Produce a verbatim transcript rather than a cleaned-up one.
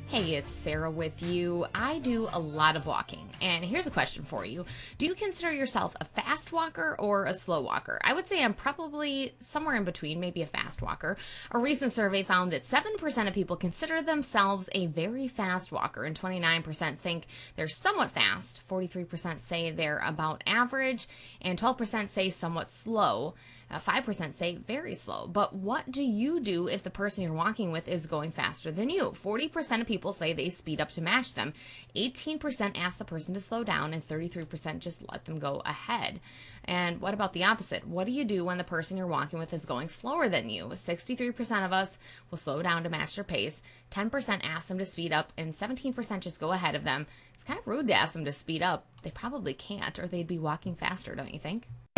Hey, it's Sarah with you. I do a lot of walking, and here's a question for you. Do you consider yourself a fast walker or a slow walker? I would say I'm probably somewhere in between, maybe a fast walker. A recent survey found that seven percent of people consider themselves a very fast walker, and twenty-nine percent think they're somewhat fast. forty-three percent say they're about average, and twelve percent say somewhat slow. Uh, five percent say very slow. But what do you do if the person you're walking with is going faster than you? forty percent of people say they speed up to match them. eighteen percent ask the person to slow down, and thirty-three percent just let them go ahead. And what about the opposite? What do you do when the person you're walking with is going slower than you? sixty-three percent of us will slow down to match their pace. ten percent ask them to speed up, and seventeen percent just go ahead of them. It's kind of rude to ask them to speed up. They probably can't, or they'd be walking faster, don't you think?